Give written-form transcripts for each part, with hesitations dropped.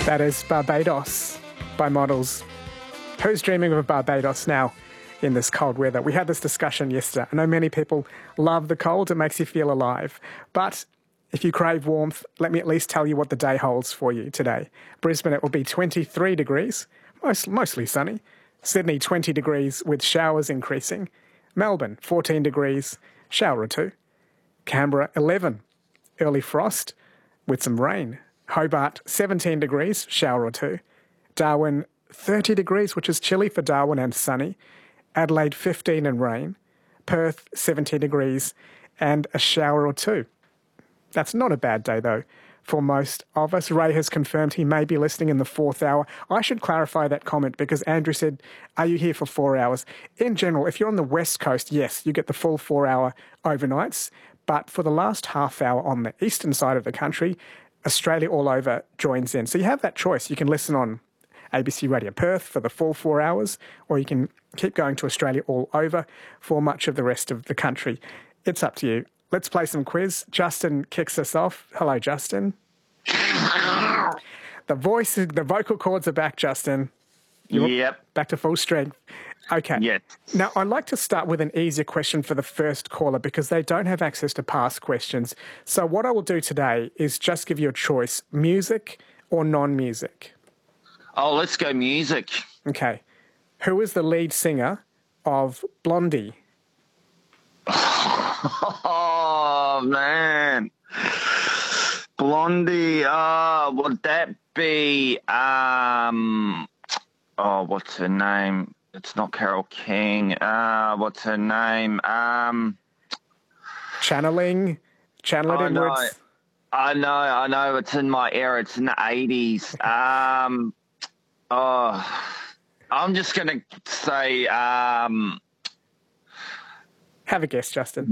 That is Barbados by Models. Who's dreaming of Barbados now in this cold weather? We had this discussion yesterday. I know many people love the cold. It makes you feel alive. But if you crave warmth, let me at least tell you what the day holds for you today. Brisbane, it will be 23 degrees, mostly sunny. Sydney, 20 degrees with showers increasing. Melbourne, 14 degrees, shower or two. Canberra, 11, early frost with some rain. Hobart, 17 degrees, shower or two. Darwin, 30 degrees, which is chilly for Darwin and sunny. Adelaide, 15 and rain. Perth, 17 degrees and a shower or two. That's not a bad day, though, for most of us. Ray has confirmed he may be listening in the 4th hour. I should clarify that comment because Andrew said, are you here for 4 hours? In general, if you're on the West Coast, yes, you get the full 4-hour overnights. But for the last half hour on the eastern side of the country, Australia all over joins in. So you have that choice. You can listen on ABC Radio Perth for the full 4 hours, or you can keep going to Australia all over for much of the rest of the country. It's up to you. Let's play some quiz. Justin kicks us off. Hello, Justin. The vocal cords are back, Justin. Yep. Back to full strength. Okay. Yes. Now, I'd like to start with an easier question for the first caller because they don't have access to past questions. So what I will do today is just give you a choice, music or non-music. Oh, let's go music. Okay. Who is the lead singer of Blondie? Oh, man. Blondie, would that be, what's her name? It's not Carole King. What's her name? Channel it inwards. I know. It's in my era. It's in the 80s. I'm just going to say... Have a guess, Justin.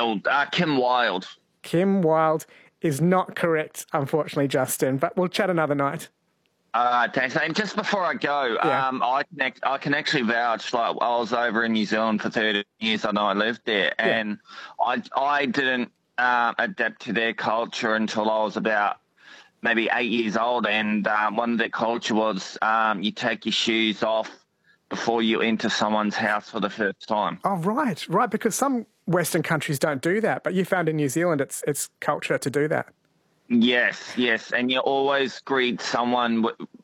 Kim Wilde. Kim Wilde is not correct, unfortunately, Justin, but we'll chat another night. Thanks. And just before I go, I can actually vouch, like, I was over in New Zealand for 30 years. I know I lived there, and I didn't adapt to their culture until I was about maybe 8 years old, and one of their culture was you take your shoes off before you enter someone's house for the first time. Oh, right, because some Western countries don't do that, but you found in New Zealand it's culture to do that. Yes, and you always greet someone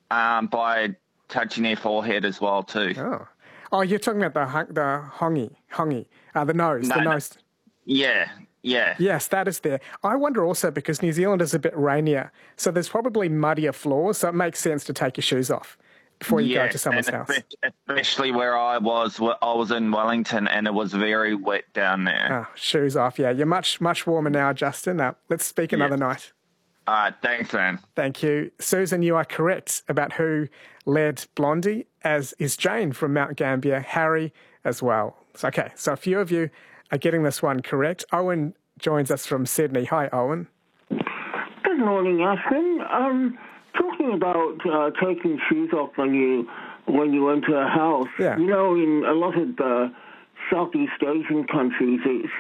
by touching their forehead as well too. Oh, you're talking about the hongi, the nose, the nose. Yeah. Yes, that is there. I wonder also because New Zealand is a bit rainier, so there's probably muddier floors, so it makes sense to take your shoes off before you go to someone's house. Especially where I was in Wellington, and it was very wet down there. Oh, shoes off, yeah. You're much warmer now, Justin. Let's speak another night. All right, thanks, man. Thank you. Susan, you are correct about who led Blondie, as is Jane from Mount Gambier, Harry as well. So a few of you are getting this one correct. Owen joins us from Sydney. Hi, Owen. Good morning, Ashton. Talking about taking shoes off when you enter a house. Yeah. You know, in a lot of Southeast Asian countries,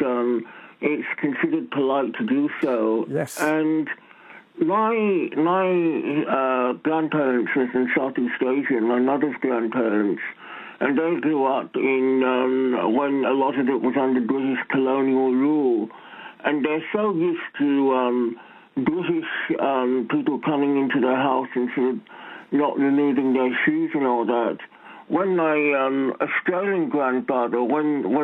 it's considered polite to do so. Yes. And my grandparents was in Southeast Asia, my mother's grandparents, and they grew up in when a lot of it was under British colonial rule, and they're so used to British people coming into their house and sort of not removing their shoes and all that. When my Australian grandfather, when